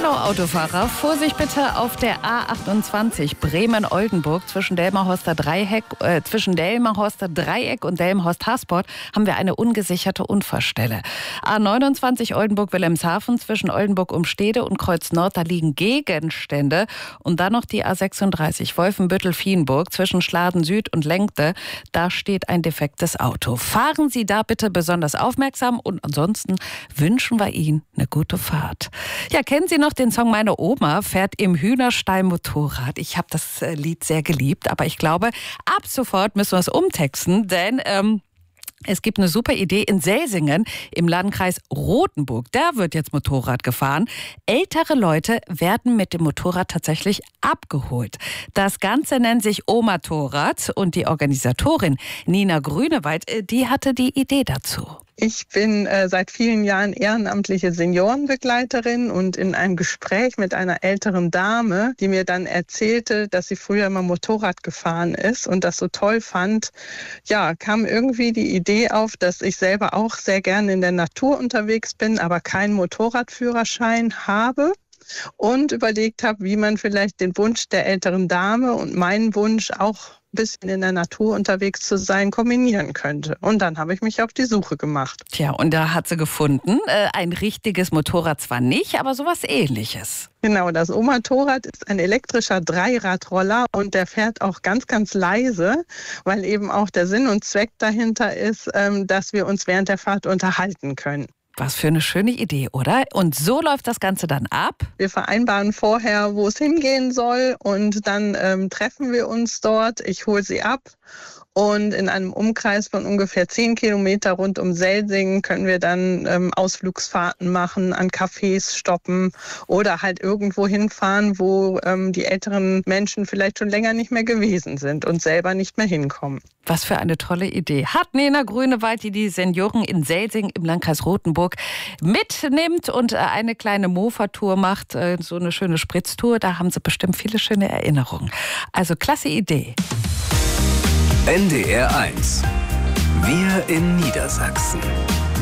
Hallo Autofahrer, Vorsicht bitte auf der A28 Bremen-Oldenburg zwischen Delmenhorster Dreieck und Delmenhorst-Hasport haben wir eine ungesicherte Unfallstelle. A29 Oldenburg-Wilhelmshaven zwischen Oldenburg-Umstede und Kreuz Nord, da liegen Gegenstände. Und dann noch die A36 Wolfenbüttel-Vienburg zwischen Schladen Süd und Lenkte, da steht ein defektes Auto. Fahren Sie da bitte besonders aufmerksam und ansonsten wünschen wir Ihnen eine gute Fahrt. Ja, kennen Sie noch den Song Meine Oma fährt im Hühnerstall Motorrad? Ich habe das Lied sehr geliebt, aber ich glaube, ab sofort müssen wir es umtexten, denn es gibt eine super Idee in Selsingen im Landkreis Rothenburg. Da wird jetzt Motorrad gefahren. Ältere Leute werden mit dem Motorrad tatsächlich abgeholt. Das Ganze nennt sich Omatorrad und die Organisatorin Nina Grünewald, die hatte die Idee dazu. Ich bin seit vielen Jahren ehrenamtliche Seniorenbegleiterin und in einem Gespräch mit einer älteren Dame, die mir dann erzählte, dass sie früher mal Motorrad gefahren ist und das so toll fand, ja, kam irgendwie die Idee auf, dass ich selber auch sehr gerne in der Natur unterwegs bin, aber keinen Motorradführerschein habe. Und überlegt habe, wie man vielleicht den Wunsch der älteren Dame und meinen Wunsch auch ein bisschen in der Natur unterwegs zu sein, kombinieren könnte. Und dann habe ich mich auf die Suche gemacht. Tja, und da hat sie gefunden, ein richtiges Motorrad zwar nicht, aber sowas Ähnliches. Genau, das Omatorrad ist ein elektrischer Dreiradroller und der fährt auch ganz, ganz leise, weil eben auch der Sinn und Zweck dahinter ist, dass wir uns während der Fahrt unterhalten können. Was für eine schöne Idee, oder? Und so läuft das Ganze dann ab? Wir vereinbaren vorher, wo es hingehen soll und dann treffen wir uns dort. Ich hole sie ab und in einem Umkreis von ungefähr 10 Kilometer rund um Selsingen können wir dann Ausflugsfahrten machen, an Cafés stoppen oder halt irgendwo hinfahren, wo die älteren Menschen vielleicht schon länger nicht mehr gewesen sind und selber nicht mehr hinkommen. Was für eine tolle Idee. Hat Nina Grünewald, die die Senioren in Selsingen im Landkreis Rothenburg mitnimmt und eine kleine Mofa-Tour macht, so eine schöne Spritztour. Da haben sie bestimmt viele schöne Erinnerungen. Also klasse Idee. NDR 1. Wir in Niedersachsen.